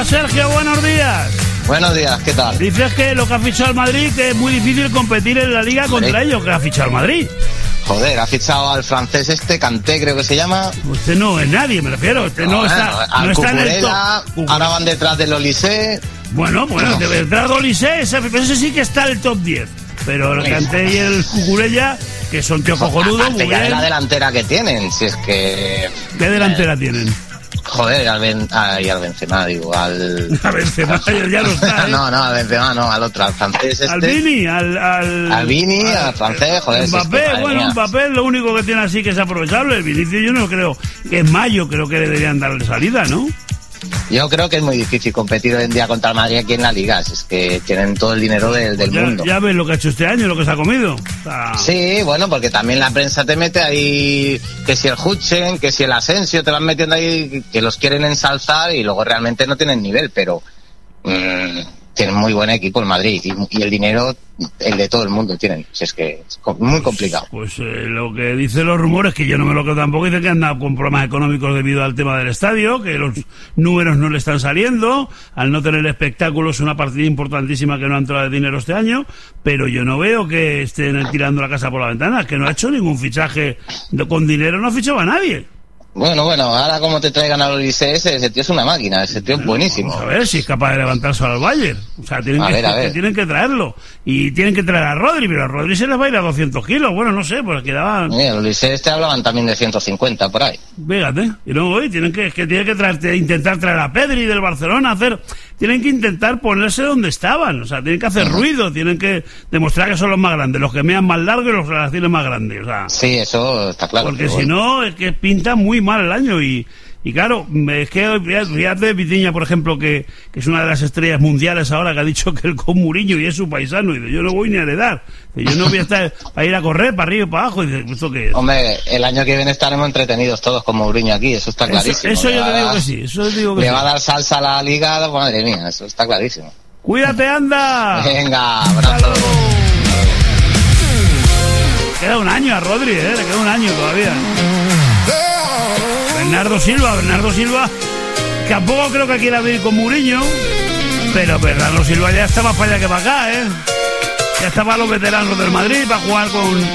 Sergio, buenos días. Buenos días, ¿qué tal? Dices que lo que ha fichado el Madrid, que es muy difícil competir en la Liga contra ellos, que ha fichado el Madrid. Joder, ha fichado al francés Kanté, creo que se llama. Usted no es nadie, me refiero. Usted no está, al no está en el top. Ahora van detrás del Olise. Bueno, detrás del Olise, ese sí que está en el top 10. Pero el Kanté y el Cucurella, que son tíos cojonudos, muy bien. De la delantera que tienen, si es que... ¿Qué delantera tienen? Joder, al Benzema, digo, al... A Benzema, ya no está, ¿eh? No, al Benzema no, al otro, al francés Al Vini, al Vini, al francés, joder. Mbappé, Mbappé es lo único que tiene así que es aprovechable. El Vinicius yo no creo, que es mayo, creo que le deberían darle salida, ¿no? Yo creo que es muy difícil competir hoy en día contra el Madrid aquí en la Liga, es que tienen todo el dinero del mundo. Ya ves lo que ha hecho este año, lo que se ha comido. Sí, bueno, porque también la prensa te mete ahí, que si el Hutchen, que si el Asensio, te van metiendo ahí, que los quieren ensalzar y luego realmente no tienen nivel, pero tienen muy buen equipo el Madrid y el dinero, el de todo el mundo tienen. Es que es muy complicado. Pues lo que dicen los rumores, que yo no me lo creo tampoco, dicen que han dado con problemas económicos debido al tema del estadio, que los números no le están saliendo, al no tener espectáculos, una partida importantísima que no ha entrado de dinero este año, pero yo no veo que estén tirando la casa por la ventana, que no ha hecho ningún fichaje con dinero, no ha fichado a nadie. Bueno, ahora como te traigan al Olise, ese tío es una máquina, ese tío es buenísimo. Vamos a ver si es capaz de levantarse al Bayern. O sea, tienen que traerlo. Y tienen que traer a Rodri, pero a Rodri se les va a ir a 200 kilos. Bueno, no sé, pues quedaban... El Olise hablaban también de 150 por ahí. Fíjate. Y luego hoy tienen que intentar traer a Pedri del Barcelona, tienen que intentar ponerse donde estaban. O sea, tienen que hacer ruido, tienen que demostrar que son los más grandes, los que mean más largo y los relaciones más grandes. O sea, sí, eso está claro. Porque si no, es que pinta muy mal el año y claro, es que fíjate Vitiña, por ejemplo, que es una de las estrellas mundiales ahora, que ha dicho que él con Mourinho y es su paisano, y dice, yo no voy ni a heredar, yo no voy a estar a ir a correr para arriba y para abajo, y dice, ¿esto qué es? Hombre, el año que viene estaremos entretenidos todos con Mourinho aquí, eso está clarísimo. Eso yo te digo que sí, eso te digo que le sí. va a dar salsa a la liga, madre mía, eso está clarísimo. ¡Cuídate, anda! Venga, abrazo. Queda un año a Rodri, le queda un año todavía. Bernardo Silva, que tampoco creo que quiera venir con Mourinho, pero Bernardo Silva ya está más para allá que para acá, ya está para los veteranos del Madrid, para jugar con